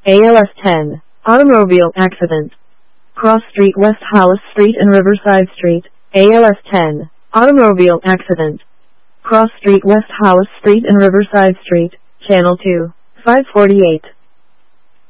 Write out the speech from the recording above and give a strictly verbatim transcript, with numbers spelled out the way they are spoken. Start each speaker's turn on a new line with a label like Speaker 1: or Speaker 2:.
Speaker 1: A L S ten. Automobile accident. Cross Street, West Hollis Street and Riverside Street. A L S ten. Automobile accident. Cross Street, West Hollis Street and Riverside Street. Channel two. five forty-eight.